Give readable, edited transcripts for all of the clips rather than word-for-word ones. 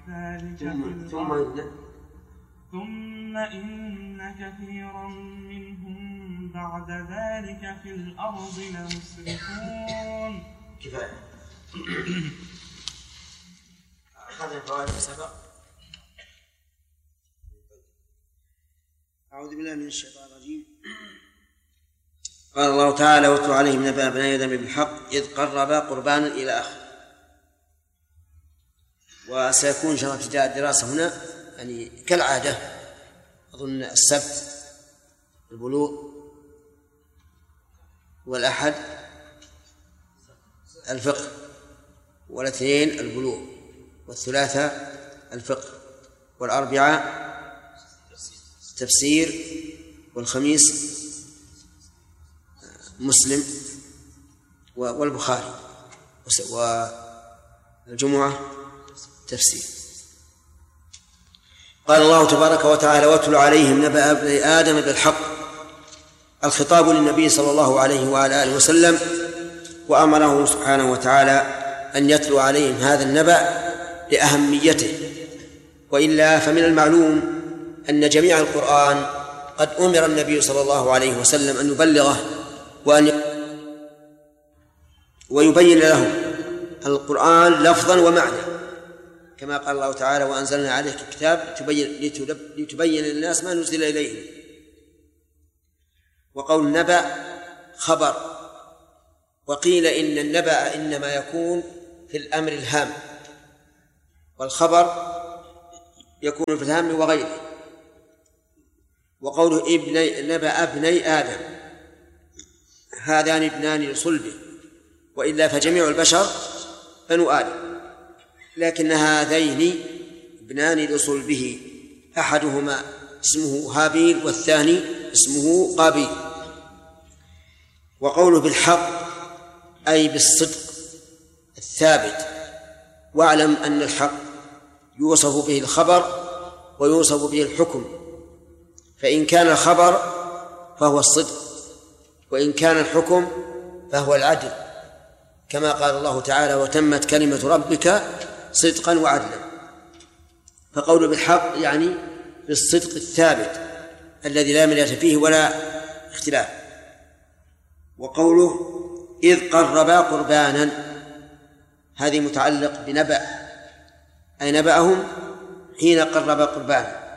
ذلك ثم إن كثيرا منهم بعد ذلك في الأرض لمسرفون. كفاية. أخذنا الفوائد سبق. أعوذ بالله من الشيطان الرجيم. قال الله تعالى: واتل عليهم نبأ ابني آدم بالحق إذ قربا قربانا إلى آخره. وسيكون إن شاء الله ابتداء الدراسة هنا يعني كالعادة، أظن السبت البلوغ، والأحد الفقه، والاثنين البلوغ، والثلاثاء الفقه، والأربعاء تفسير، والخميس مسلم والبخاري، والجمعة تفسير. قال الله تبارك وتعالى: واتل عليهم نبأ ابني آدم بالحق. الخطاب للنبي صلى الله عليه وعلى آله وسلم، وأمره سبحانه وتعالى أن يتلو عليهم هذا النبأ لأهميته، وإلا فمن المعلوم أن جميع القرآن قد أمر النبي صلى الله عليه وسلم أن يبلغه ويبين لهم القرآن لفظا ومعنى، كما قال الله تعالى: وأنزلنا عليك الكتاب لتبين للناس ما نزل إليهم. وقول النبأ خبر، وقيل إن النبأ إنما يكون في الأمر الهام، والخبر يكون في الهام وغيره. وقوله نبأ ابني آدم، هذان ابنان لصلبه، وإلا فجميع البشر بنو آدم، لكن هذين ابنان لصلبه، أحدهما اسمه هابيل والثاني اسمه قابيل. وقوله بالحق أي بالصدق الثابت. واعلم أن الحق يوصف به الخبر ويوصف به الحكم، فإن كان الخبر فهو الصدق، وإن كان الحكم فهو العدل، كما قال الله تعالى: وتمت كلمة ربك صدقا وعدلا. فقول بالحق يعني بالصدق الثابت الذي لا مرية فيه ولا اختلاف. وقوله إذ قربا قربانا، هذه متعلق بنبأ، أي نبأهم حين قربا قربانا.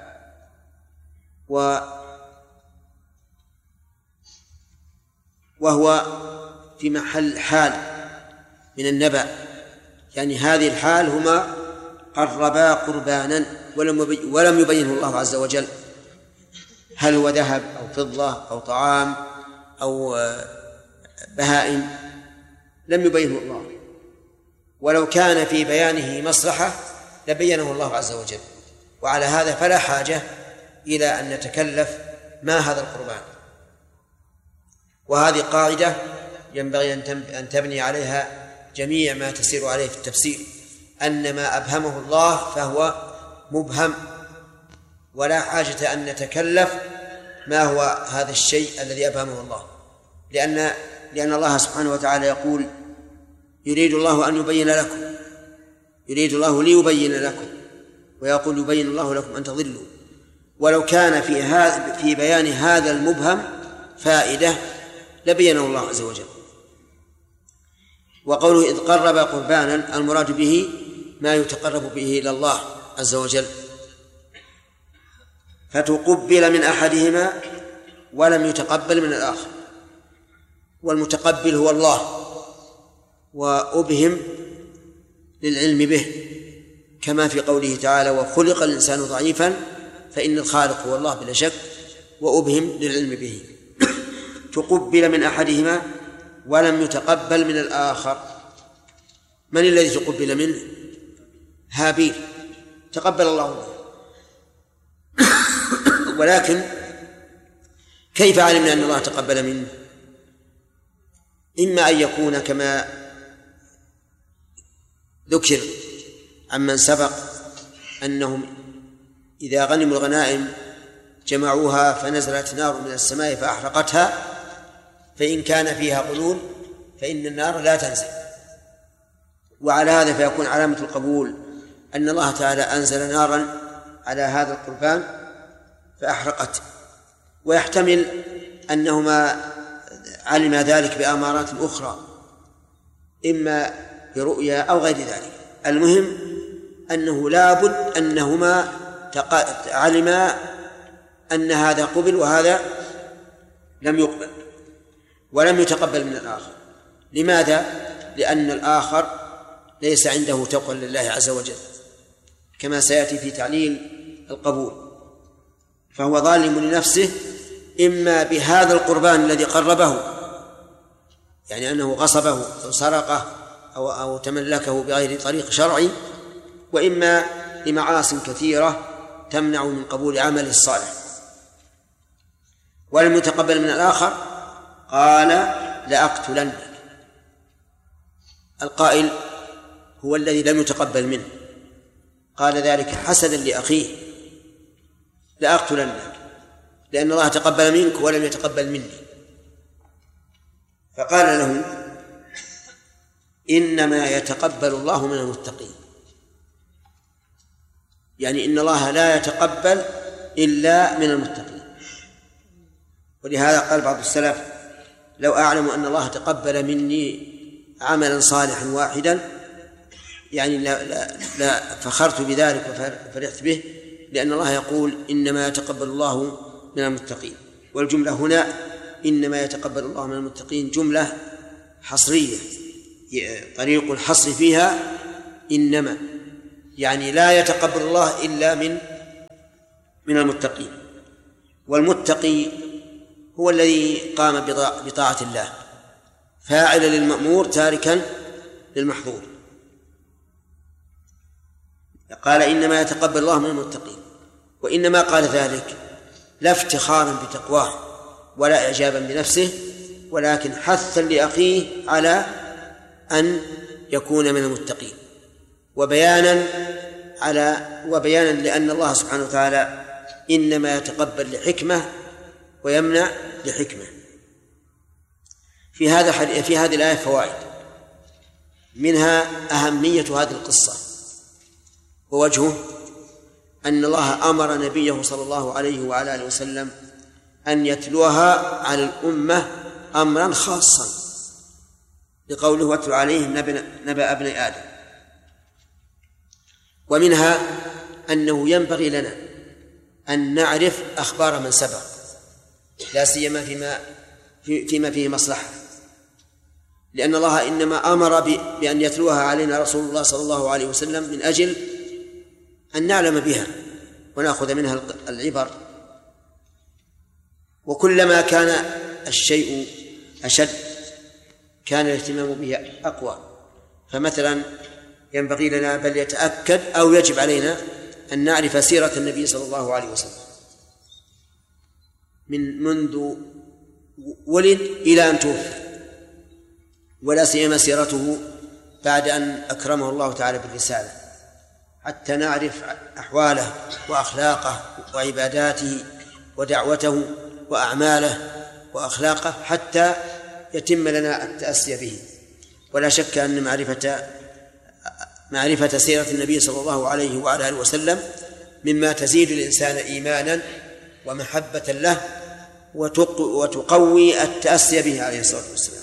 وهو في محل حال من النبأ، يعني هذه الحال هما قربا قربانا ولم يبينه الله عز وجل، هل هو ذهب أو فضة أو طعام أو بهائم، لم يبينه الله. ولو كان في بيانه مصلحة لبينه الله عز وجل، وعلى هذا فلا حاجة إلى أن نتكلف ما هذا القربان. وهذه قاعدة ينبغي أن تبني عليها جميع ما تسير عليه في التفسير، أن ما أبهمه الله فهو مبهم، ولا حاجة أن نتكلف ما هو هذا الشيء الذي أبهمه الله، لأن الله سبحانه وتعالى يقول: يريد الله أن يبين لكم، يريد الله ليبين لكم، ويقول: يبين الله لكم أن تضلوا. ولو كان في بيان هذا المبهم فائدة لبينه الله عز وجل. وقوله إذ قرب قربانا، المراد به ما يتقرب به إلى الله عز وجل، فتقبل من أحدهما ولم يتقبل من الآخر، والمتقبل هو الله، وأبهم للعلم به، كما في قوله تعالى: وخلق الإنسان ضعيفا فإن الخالق هو الله بلا شك، وأبهم للعلم به. تقبل من أحدهما ولم يتقبل من الآخر. من الذي تقبل منه؟ هابيل، تقبل الله منه. ولكن كيف علمنا أن الله تقبل منه؟ إما أن يكون كما ذكر عمن سبق أنهم إذا غنموا الغنائم جمعوها فنزلت نار من السماء فأحرقتها، فإن كان فيها غلول فإن النار لا تنزل، وعلى هذا فيكون علامة القبول أن الله تعالى أنزل نارا على هذا القربان فأحرقت، ويحتمل أنهما علم ذلك بأمارات أخرى إما برؤيا أو غير ذلك. المهم أنه لابد أنهما علما أن هذا قبل وهذا لم يقبل ولم يتقبل من الآخر. لماذا؟ لأن الآخر ليس عنده تقوى لله عز وجل كما سيأتي في تعليل القبول، فهو ظالم لنفسه إما بهذا القربان الذي قربه، يعني أنه غصبه أو سرقه أو تملكه بغير طريق شرعي، وإما لمعاصٍ كثيرة تمنع من قبول عمله الصالح. ولم يتقبل من الآخر قال لأقتلنك. القائل هو الذي لم يتقبل منه، قال ذلك حسدا لأخيه، لأقتلنك، لأن الله تقبل منك ولم يتقبل مني. فقال له إنما يتقبل الله من المتقين، يعني إن الله لا يتقبل إلا من المتقين. ولهذا قال بعض السلف لو أعلم أن الله تقبل مني عملا صالحا واحدا يعني لا فخرت بذلك وفرحت به، لأن الله يقول إنما يتقبل الله من المتقين. والجملة هنا إنما يتقبل الله من المتقين جملة حصرية، طريق الحصر فيها إنما، يعني لا يتقبل الله إلا من المتقين. والمتقي هو الذي قام بطاعة الله، فاعلا للمأمور تاركا للمحظور. قال إنما يتقبل الله من المتقين، وإنما قال ذلك لا افتخارا بتقواه ولا إعجابا بنفسه، ولكن حثا لأخيه على أن يكون من المتقين، وبيانا لأن الله سبحانه وتعالى إنما يتقبل لحكمة ويمنع لحكمة. في هذه الآية فوائد، منها أهمية هذه القصة، ووجهه أن الله أمر نبيه صلى الله عليه وعلى آله وسلم أن يتلوها على الأمة أمرا خاصا، لقوله واتل عليهم نبأ ابني آدم. ومنها أنه ينبغي لنا أن نعرف أخبار من سبق، لا سيما فيما فيه مصلحة، لأن الله إنما أمر بأن يتلوها علينا رسول الله صلى الله عليه وسلم من أجل أن نعلم بها ونأخذ منها العبر. وكلما كان الشيء أشد كان الاهتمام به أقوى. فمثلا ينبغي لنا بل يتأكد أو يجب علينا أن نعرف سيرة النبي صلى الله عليه وسلم منذ ولد إلى أن توفي، ولا سيما سيرته بعد أن أكرمه الله تعالى بالرسالة، حتى نعرف أحواله وأخلاقه وعباداته ودعوته وأعماله وأخلاقه حتى يتم لنا التأسي به. ولا شك أن معرفة سيرة النبي صلى الله عليه وعلى آله وسلم مما تزيد الإنسان إيمانا ومحبة له وتقوي التأسي به عليه الصلاة والسلام.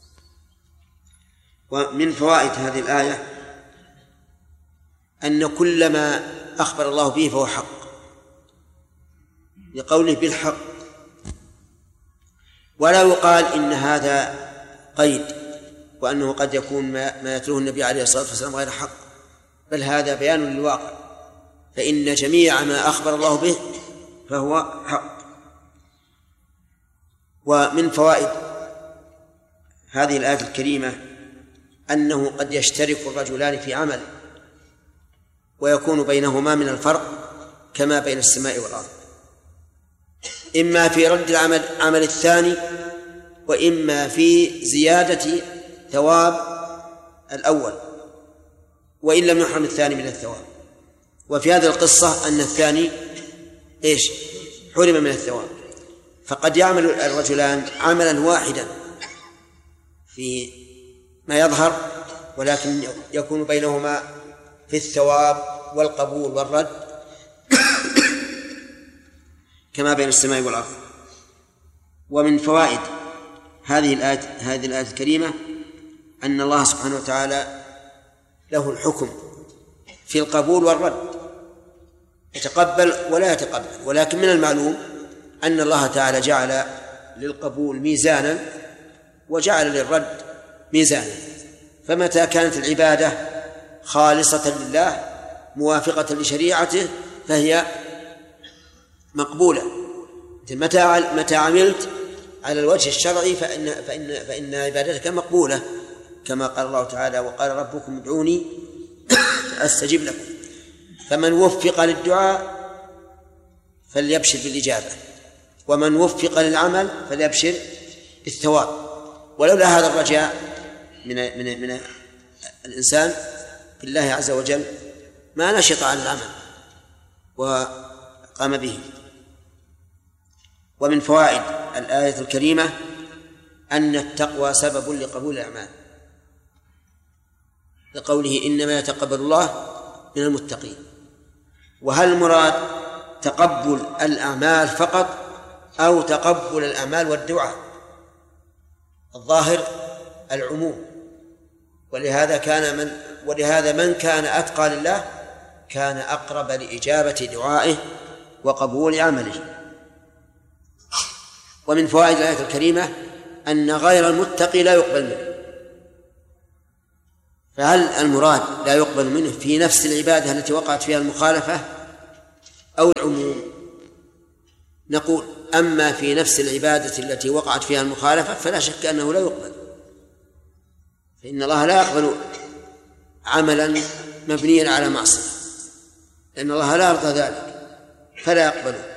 ومن فوائد هذه الآية أن كل ما أخبر الله به فهو حق، لقوله بالحق، ولا يقال إن هذا قيد وأنه قد يكون ما يتلوه النبي عليه الصلاة والسلام غير حق، بل هذا بيان للواقع، فإن جميع ما أخبر الله به فهو حق. ومن فوائد هذه الآية الكريمة أنه قد يشترك الرجلان في عمل ويكون بينهما من الفرق كما بين السماء والأرض، إما في رد العمل الثاني، وإما في زيادة ثواب الأول وإن لم يحرم الثاني من الثواب. وفي هذه القصة أن الثاني حرم من الثواب، فقد يعمل الرجلان عملا واحدا في ما يظهر، ولكن يكون بينهما في الثواب والقبول والرد كما بين السماء والأرض. ومن فوائد هذه الآية الكريمة أن الله سبحانه وتعالى له الحكم في القبول والرد، يتقبل ولا يتقبل، ولكن من المعلوم أن الله تعالى جعل للقبول ميزانا وجعل للرد ميزانا، فمتى كانت العبادة خالصة لله موافقة لشريعته فهي مقبولة. متى عملت على الوجه الشرعي فإن عبادتك مقبولة، كما قال الله تعالى: وقال ربكم ادعوني أستجب لكم. فمن وفق للدعاء فليبشر بالإجابة، ومن وفق للعمل فليبشر بالثواب. ولولا هذا الرجاء من الإنسان بالله عز وجل ما نشط على العمل وقام به. ومن فوائد الآية الكريمة أن التقوى سبب لقبول الأعمال، لقوله: إنما يتقبل الله من المتقين. وهل المراد تقبل الأعمال فقط أو تقبل الأعمال والدعاء؟ الظاهر العموم، ولهذا من كان أتقى لله كان أقرب لإجابة دعائه وقبول عمله. ومن فوائد الآية الكريمة أن غير المتقي لا يقبل منه. فهل المراد لا يقبل منه في نفس العبادة التي وقعت فيها المخالفة أو العموم؟ نقول: أما في نفس العبادة التي وقعت فيها المخالفة فلا شك أنه لا يقبل، فإن الله لا يقبل عملا مبنيا على معصية، لأن الله لا يرضى ذلك فلا يقبله.